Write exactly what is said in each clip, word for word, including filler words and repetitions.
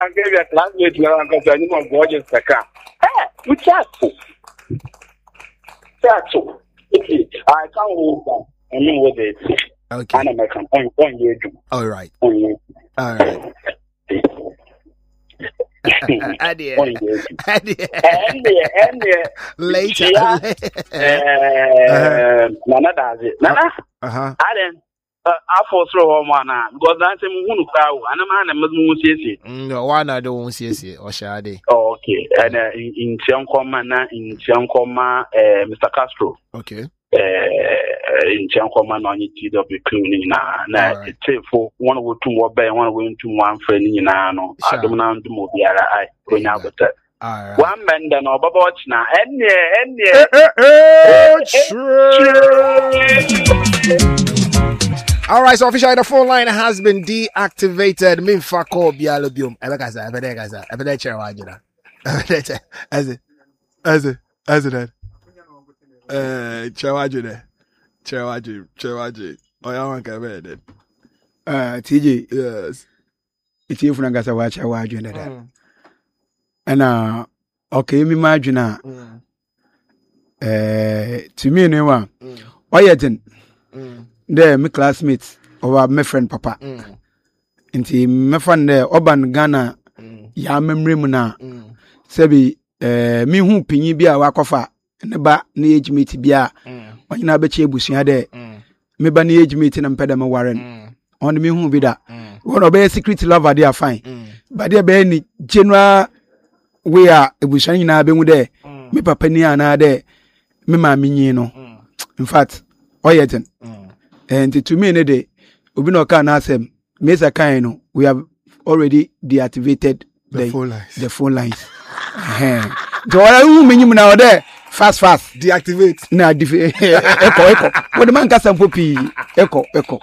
I gave you a classmate because I knew gorgeous Saka. Eh, we chat. Chat. I can't hold that. I know what it is. Okay. And I can on one year. All right. One year. All right. Adia. Adia. Adia. Later. Uh, Nana does it. Nana. Uh huh. Alan. I for throw one because that's a moon cow and a man and Muslim see. No one I don't see it or Shadi. Okay. And in Chiancoma, in Chiancoma, Mister Castro. Okay. In Chiancoma, on T W cleaning now. It's for one or two more by one way to one friend in Nano. I don't know to move the other eye going out with that. Right. One man then over watch now. And yeah, all right, so officially the phone line has been deactivated. Minfa call bialobium. Ebekaza, ebekaza, ebedeche wajina. Ebedeche, as it, as it, as it. Uh, chewajine, chewaji, chewaji. Oyawan kabede. Uh, T J, yes. It's you from Gasa watch wajina. And uh, okay, me imagine. Uh, to me, anyone. Oyatin. There, my classmates or my friend Papa. Mm. Inti my friend there, Oban Ghana, mm. ya memory muna. Mm. Sebi, eh, mi hu pinyi biya wakofa, neba ni age mate biya. Wanyina beche busunya de. Meba ni age mate na mpeda me waren. Mm. On mi hu bida. Mm. One obey secret lover they are fine. Mm. But there be ni general we are ebusunya nyina be hu de. Mm. Me papa ni ana de. Me ma mi nyi no. Mm. In fact, oyeten. Mm. And to me, day, we no can ask them. Mesa Kaino, we have already deactivated the, the phone lines. The phone lines. So what are you now there? Fast, fast. Deactivate. Nah, def- echo, echo. What the man can some puppy? Echo, echo.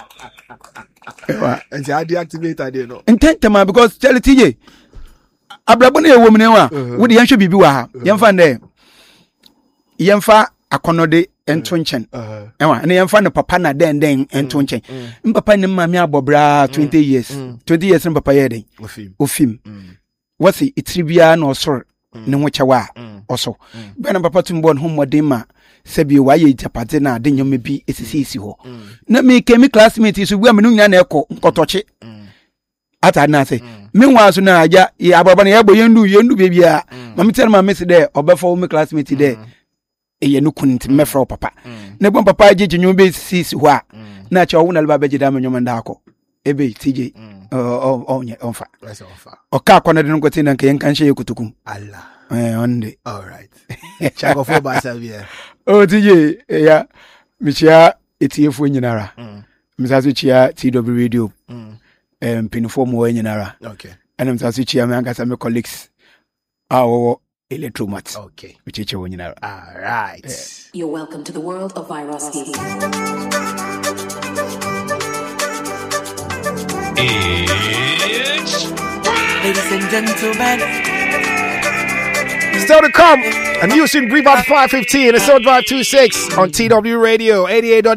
And I deactivate, I didn't know. Intent, man, because tell it T J. Abrabone a woman, what the answer be? Young fan there. Young fa akonode entonchen ewa na yemfa no papa na den den entonchen mpapa ne mama abobra twenty years twenty years mpapa ye den ofim ofim wasi itribia na osor ne ho kyewa oso be na papa tumbo no modern ma sebi wa ye japade na de nyome bi esisi esi ho na me ke me classmate so bua me no nya na ekọ nkotoche ata na say me nwa so na aja ya ababa na ye bo yendu yendu bebia mama tell ma miss there obefo me classmate there eye no kunti mefra papa ne bon papa agye nyu be sisi ho a na cha wo na leba beje da menyo manda akọ ebe T J o o onye onfa o ka akọ na de nkoti na nkan kan hye kutukum Allah eh onde all right chako for ba savia o T J ya michia etiefo nyinara misaso chia T W radio em pinfo mo nyinara okay ana misaso chia me ankasa me colleagues awo Electromat. Okay. Which is when you know. All right. Yeah. You're welcome to the world of Viroski. It's ladies and gentlemen. Still to come. A new Brief Out five fifteen. It's on Drive two six on T W Radio eighty-eight point